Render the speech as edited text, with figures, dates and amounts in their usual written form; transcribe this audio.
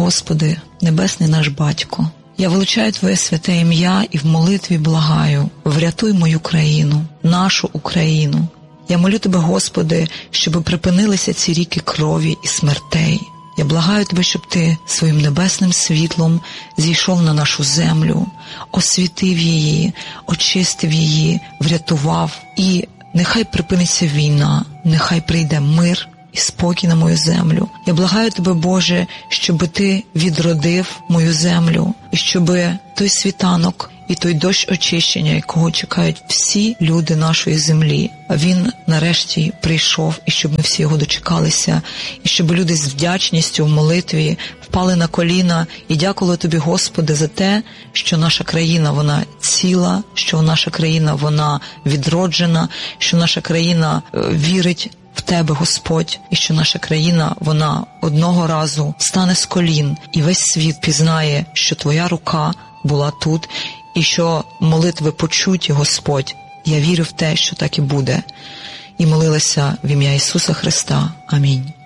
Господи, Небесний наш Батько, я величаю Твоє святе ім'я і в молитві благаю, врятуй мою країну, нашу Україну. Я молю Тебе, Господи, щоб припинилися ці ріки крові і смертей. Я благаю Тебе, щоб Ти своїм небесним світлом зійшов на нашу землю, освітив її, очистив її, врятував. І нехай припиниться війна, нехай прийде мир і спокій на мою землю. Я благаю Тебе, Боже, щоб Ти відродив мою землю, і щоб той світанок і той дощ очищення, якого чекають всі люди нашої землі, він нарешті прийшов, і щоб ми всі його дочекалися, і щоб люди з вдячністю в молитві впали на коліна і дякували Тобі, Господи, за те, що наша країна, вона ціла, що наша країна, вона відроджена, що наша країна вірить в Тебе, Господь, і що наша країна, вона одного разу стане з колін, і весь світ пізнає, що Твоя рука була тут, і що молитви почуті, Господь. Я вірю в те, що так і буде. І молилася в ім'я Ісуса Христа. Амінь.